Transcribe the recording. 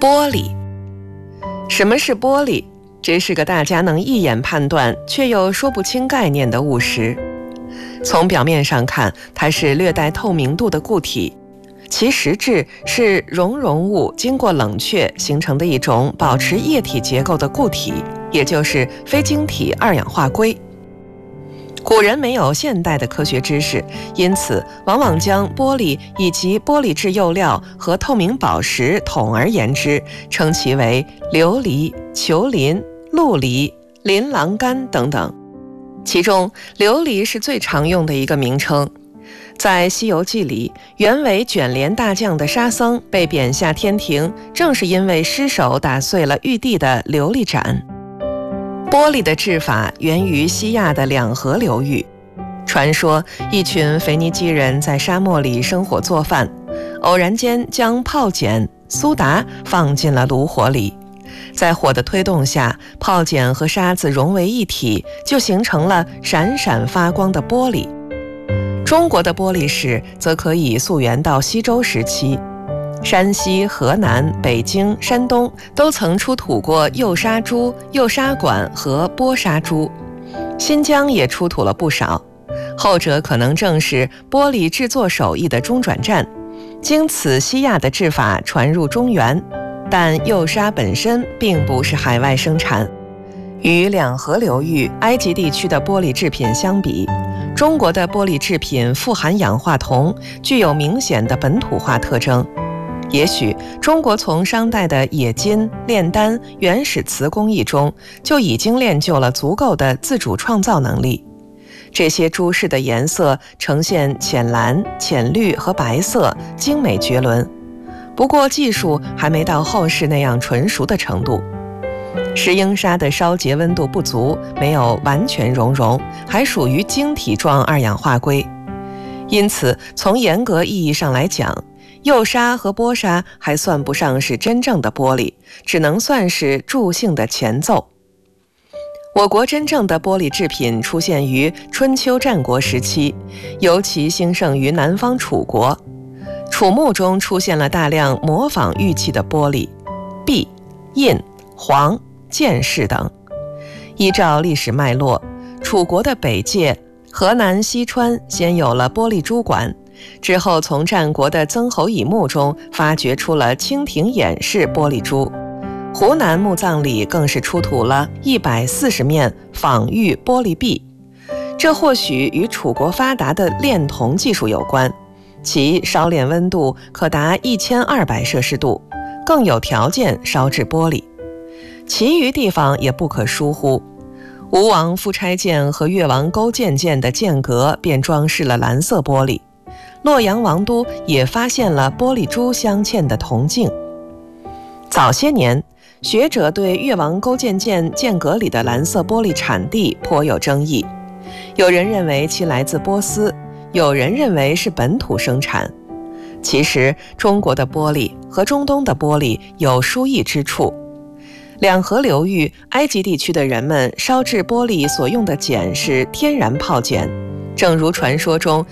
玻璃。什么是玻璃？这是个大家能一眼判断却又说不清概念的物实。从表面上看，它是略带透明度的固体，其实质是熔融物经过冷却形成的一种保持液体结构的固体，也就是非晶体二氧化硅。古人没有现代的科学知识，因此往往将玻璃以及玻璃质釉料和透明宝石统而言之，称其为琉璃、球磷、陆离、琳琅苷等等。其中琉璃是最常用的一个名称。在《西游记》里，原为卷帘大将的沙僧被贬下天庭，正是因为失手打碎了玉帝的琉璃盏。玻璃的制法源于西亚的两河流域。传说一群腓尼基人在沙漠里生火做饭，偶然间将炮碱、苏打放进了炉火里，在火的推动下，炮碱和沙子融为一体，就形成了闪闪发光的玻璃。中国的玻璃史则可以溯源到西周时期，山西、河南、北京、山东都曾出土过釉砂珠、釉砂管和玻砂珠，新疆也出土了不少。后者可能正是玻璃制作手艺的中转站，经此西亚的制法传入中原，但釉砂本身并不是海外生产。与两河流域、埃及地区的玻璃制品相比，中国的玻璃制品富含氧化铜，具有明显的本土化特征。也许中国从商代的冶金、炼丹、原始瓷工艺中就已经练就了足够的自主创造能力。这些珠饰的颜色呈现浅蓝、浅绿和白色，精美绝伦。不过技术还没到后世那样纯熟的程度。石英砂的烧结温度不足，没有完全熔融，还属于晶体状二氧化硅。因此，从严格意义上来讲，釉砂和玻砂还算不上是真正的玻璃，只能算是助兴的前奏。我国真正的玻璃制品出现于春秋战国时期，尤其兴盛于南方楚国。楚墓中出现了大量模仿玉器的玻璃，璧、印、黄、剑饰等。依照历史脉络，楚国的北界、河南西川先有了玻璃珠管，之后从战国的曾侯乙墓中发掘出了蜻蜓眼式玻璃珠，湖南墓葬里更是出土了140面仿玉玻璃璧。这或许与楚国发达的炼铜技术有关，其烧炼温度可达1200摄氏度，更有条件烧制玻璃。其余地方也不可疏忽，吴王夫差剑和越王勾践剑的剑阁便装饰了蓝色玻璃，洛阳王都也发现了玻璃珠镶嵌的铜镜。早些年，学者对越王勾践剑剑阁里的蓝色玻璃产地颇有争议，有人认为其来自波斯，有人认为是本土生产。其实，中国的玻璃和中东的玻璃有殊异之处。两河流域、埃及地区的人们烧制玻璃所用的碱是天然炮碱，正如传说中